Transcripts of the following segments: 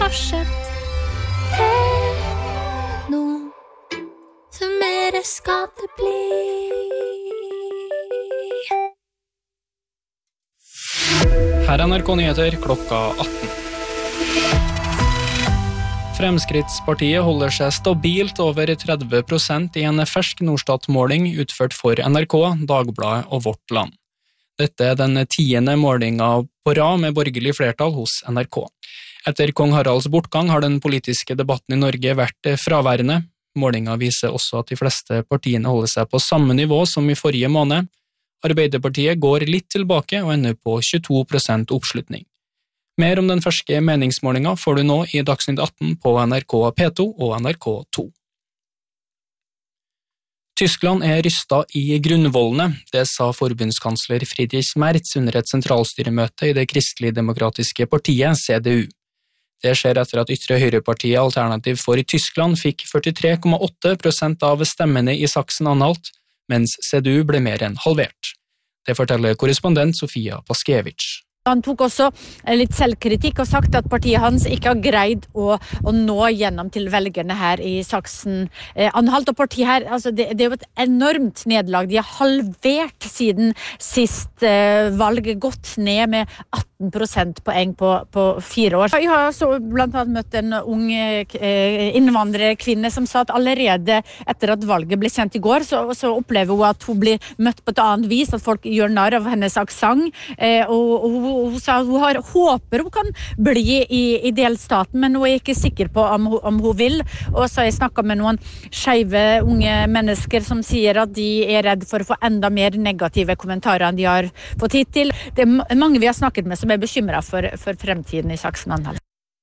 har skjedd. Nå, så mer skal det bli. Her er NRK Nyheter klokka 18. Fremskrittspartiet holder seg stabilt over 30% i en fersk Norstat-måling utført for NRK, Dagbladet og Vårt Land. Dette er den 10. målingen på rad med borgerlig flertall hos NRK. Etter kong Haralds bortgang har den politiske debatten i Norge vært fraværende. Målingen viser også at de fleste partiene holder seg på samme nivå som i forrige måned. Arbeiderpartiet går litt tilbake og ender på 22% oppslutning. Mer om den ferske meningsmålingen får du nå i Dagsnytt 18 på NRK P2 og NRK2. Tyskland er rystet i grunnvollene, det sa forbundskansler Friedrich Merz under et sentralstyremøte i det kristelig-demokratiske partiet CDU. Det skjer etter at ytre høyrepartiet Alternativ for Tyskland fikk 43,8% av stemmene i Sachsen-Anhalt, mens CDU ble mer enn halvert. Det forteller korrespondent Sofia Paskevich. Han tok også litt selvkritikk og sagt at partiet hans ikke har greid å nå gjennom til velgerne her i Sachsen-Anhalt. Og partiet her, altså det er jo et enormt nederlag. De har halvert siden sist valg, gått ned med 18 prosentpoeng på 4 år. Jeg har så blant annet møtt en ung innvandrerkvinne som sa at allerede etter at valget ble kjent i går, så opplever hun at hun blir møtt på et annet vis, at folk gjør narr av hennes aksent, og hun sa at hun håper hun kan bli i delstaten, men hun er ikke sikker på om hun vil. Og så har jeg snakket med noen skeive unge mennesker som sier at de er redd for å få enda mer negative kommentarer enn de har fått hittil. Det er mange vi har snakket med som er bekymret for fremtiden i Sachsen-Anhalt.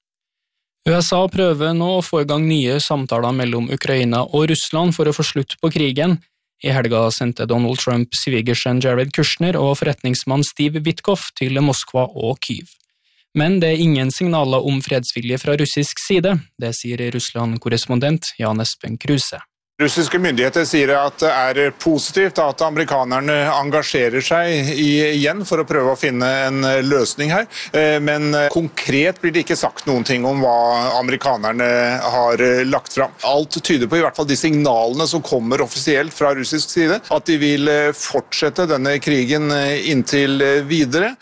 USA prøver nå å få i gang nye samtaler mellom Ukraina og Russland for å få slutt på krigen. I helga sendte Donald Trump svigersønn Jared Kushner og forretningsmann Steve Witkoff til Moskva og Kyiv. Men det er ingen signaler om fredsvilje fra russisk side, det sier Russland-korrespondent Jan Espen Kruse. Russiske myndigheter sier at det er positivt at amerikanerne engasjerer seg igjen for å prøve å finne en løsning her, men konkret blir det ikke sagt noen ting om hva amerikanerne har lagt fram. Alt tyder på, i hvert fall de signalene som kommer offisielt fra russisk side, at de vil fortsette denne krigen inntil videre.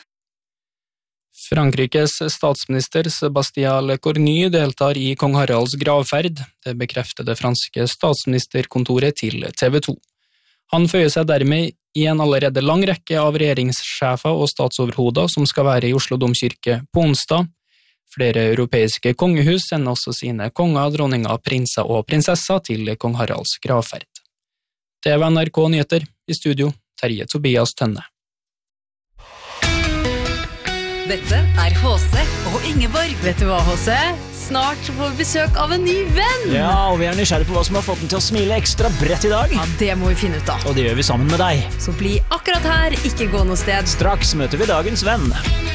Frankrikes statsminister Sébastien Lecornu deltar i kong Haralds gravferd, det bekrefter det franske statsministerkontoret til TV 2. Han føyer seg dermed i en allerede lang rekke av regjeringssjefer og statsoverhoder som skal være i Oslo domkirke på onsdag. Flere europeiske kongehus sender også sine konger, dronninger, prinser og prinsesser til kong Haralds gravferd. Det var NRK Nyheter, i studio Terje Tobias Tønne. Dette er HC og Ingeborg. Vet du hva, HC? Snart får vi besøk av en ny venn. Ja, og vi er nysgjerrig på hva som har fått den til å smile ekstra bredt i dag. Ja, det må vi finne ut av. Og det gjør vi sammen med deg. Så bli akkurat her, ikke gå noe sted. Straks møter vi dagens venn.